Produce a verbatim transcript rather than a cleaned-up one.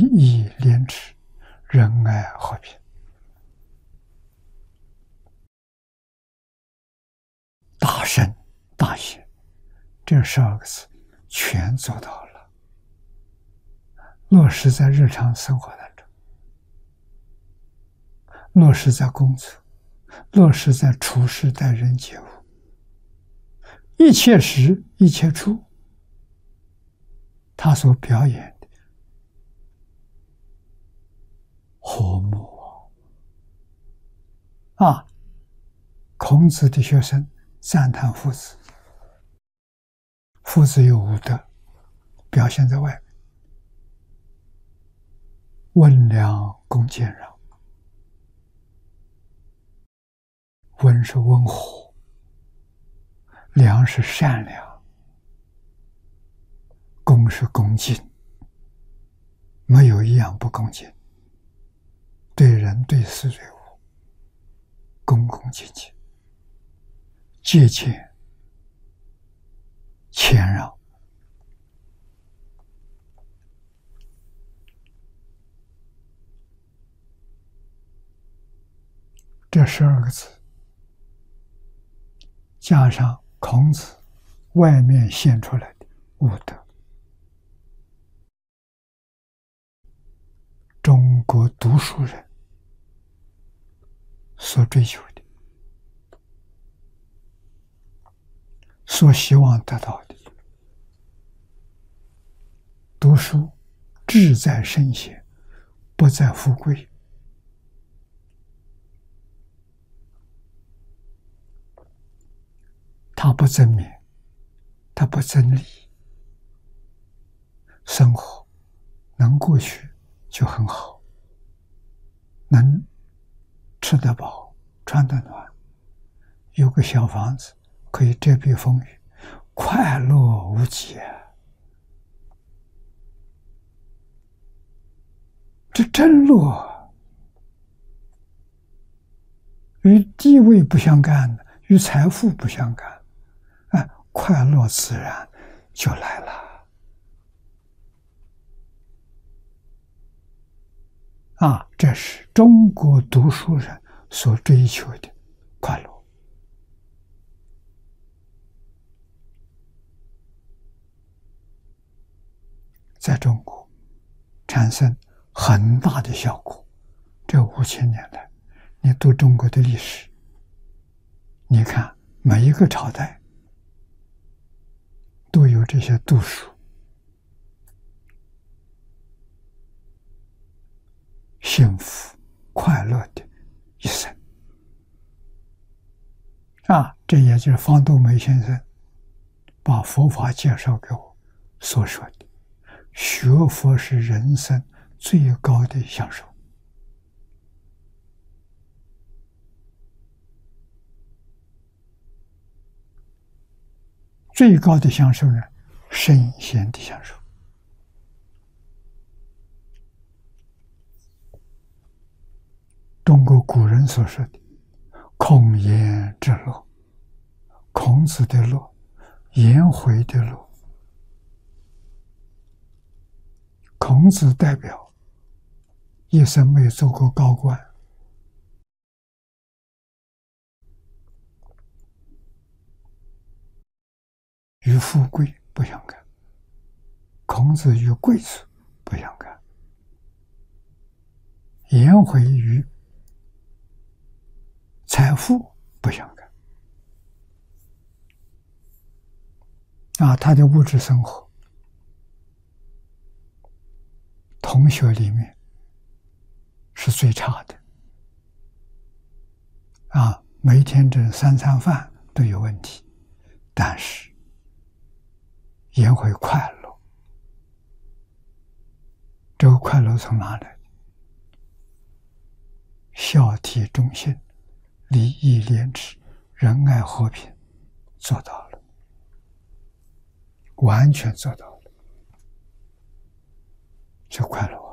义廉耻，仁爱和平。大圣大贤，这十二个字全做到了，落实在日常生活当中，落实在工作，落实在处事待人接物，一切时一切处，他所表演的和睦啊！孔子的学生赞叹夫子，夫子有五德，表现在外面：温良恭俭让。温是温和，良是善良，恭是恭敬，没有一样不恭敬，对人对事对物恭恭敬敬，节俭谦让。这十二个字加上孔子外面现出来的五德，中国读书人所追求的，所希望得到的。读书志在圣贤，不在富贵。它不争名，它不争利，生活能过去就很好，能吃得饱穿得暖，有个小房子可以遮蔽风雨，快乐无极。这真乐，与地位不相干的，与财富不相干，哎，快乐自然就来了。啊，这是中国读书人所追求的快乐。在中国产生很大的效果。这五千年来，你读中国的历史，你看每一个朝代都有这些读书、幸福、快乐的一生。啊，这也就是方东梅先生把佛法介绍给我所说的：学佛是人生最高的享受。最高的享受呢，圣贤的享受。中国古人所说的孔颜之乐，孔子的乐，颜回的乐。孔子代表一生没做过高官，与富贵不相干，孔子与贵族不相干，颜回与财富不相干。啊，他的物质生活，同学里面是最差的。啊，每天这三餐饭都有问题，但是颜回快乐。这个快乐从哪来的？孝悌忠信、礼义廉耻、仁爱和平做到了，完全做到了，就快乐。